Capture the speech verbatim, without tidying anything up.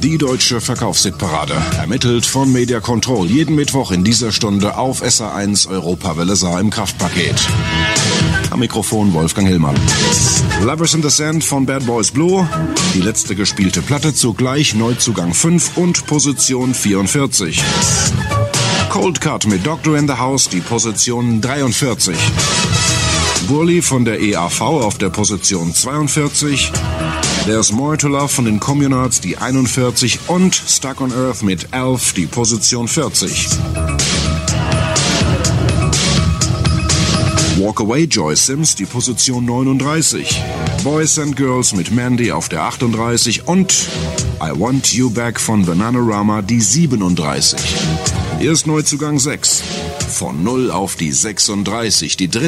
Die deutsche Verkaufshitparade, ermittelt von Media Control. Jeden Mittwoch in dieser Stunde auf S R eins Europawelle Saar im Kraftpaket. Am Mikrofon Wolfgang Hillmann. Lovers in the Sand von Bad Boys Blue. Die letzte gespielte Platte, zugleich Neuzugang fünf und Position vierundvierzig. Cold Cut mit Doctor in the House, die Position dreiundvierzig. Burley von der E A V auf der Position zweiundvierzig. There's More to Love von den Communards, die einundvierzig. Und Stuck on Earth mit elf, die Position vierzig. Walk Away Joy Sims, die Position neununddreißig. Boys and Girls mit Mandy auf der achtunddreißig. Und I Want You Back von Bananarama, die siebenunddreißig. Hier ist Neuzugang sechs. Von null auf die sechsunddreißig. Die dritte